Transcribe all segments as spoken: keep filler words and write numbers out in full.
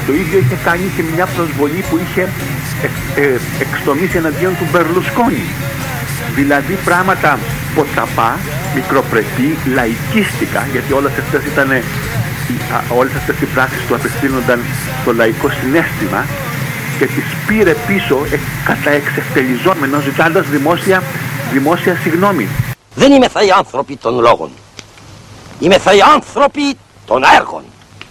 Το ίδιο είχε κάνει και μια προσβολή που είχε ε, ε, εξτομίσει εναντίον του Μπερλουσκόνη. Δηλαδή πράγματα ποταπά, μικροπρεπή, λαϊκίστικα, γιατί όλες αυτές ήταν, όλες αυτές οι πράξεις του απευθύνονταν στο λαϊκό συναίσθημα, και τις πήρε πίσω ε, κατά εξευτελιζόμενο, ζητώντας δημόσια, δημόσια συγγνώμη. Δεν είμαι θα οι άνθρωποι των λόγων. Είμαι θα οι άνθρωποι των έργων.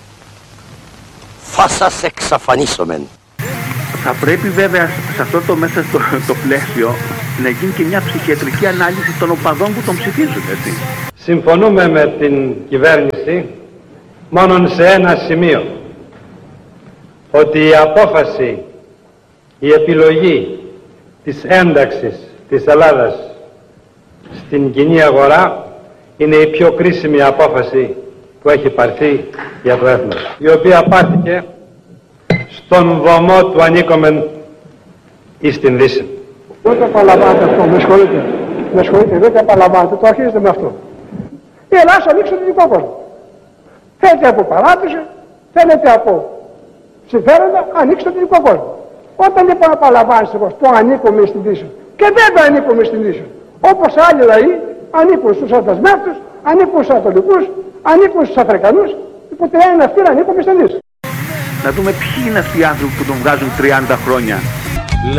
Θα σας εξαφανίσομεν. Θα πρέπει βέβαια σε αυτό το μέσα στο το πλαίσιο να γίνει και μια ψυχιατρική ανάλυση των οπαδών που τον ψηφίζουν, έτσι. Συμφωνούμε με την κυβέρνηση μόνον σε ένα σημείο. Ότι η απόφαση, η επιλογή της ένταξης της Ελλάδας στην κοινή αγορά είναι η πιο κρίσιμη απόφαση που έχει πάρθει για το έθνος, η οποία πάρθηκε στον βωμό του ανήκομεν εις την Δύση. Δεν το επαναλαμβάνετε αυτό, με συγχωρείτε. Με συγχωρείτε, δεν το επαναλαμβάνετε, το αρχίζετε με αυτό. Η Ελλάδα ανοίξει τον δικό κόσμο. Θέλετε από παράδοση, θέλετε από συμφέροντα, ανοίξει τον δικό κόσμο. Όταν λοιπόν επαναλαμβάνεστε πως το ανήκουμε στην Δύση, και δεν το ανήκουμε στην Δύση, όπως άλλοι λαοί ανήκουν στους αντασμεύτους, ανήκουν στους Ανατολικούς, ανήκουν στους Αφρικανούς, υπό την έννοια αυτή ανήκουμε στην Δύση. Να δούμε ποιοι είναι αυτοί οι άνθρωποι που τον βγάζουν τριάντα χρόνια